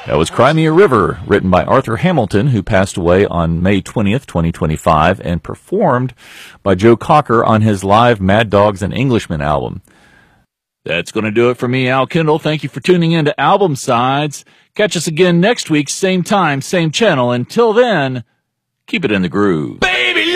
That was Cry Me a River, written by Arthur Hamilton, who passed away on May 20th, 2025, and performed by Joe Cocker on his live Mad Dogs and Englishmen album. That's going to do it for me, Al Kendall. Thank you for tuning in to Album Sides. Catch us again next week, same time, same channel. Until then, keep it in the groove. Baby,